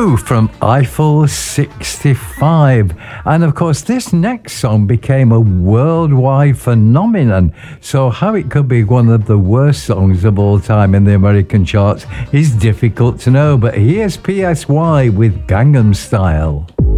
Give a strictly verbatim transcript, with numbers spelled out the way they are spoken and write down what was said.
You from Eiffel sixty-five. And of course, this next song became a worldwide phenomenon. So how it could be one of the worst songs of all time in the American charts is difficult to know. But here's P S Y with Gangnam Style.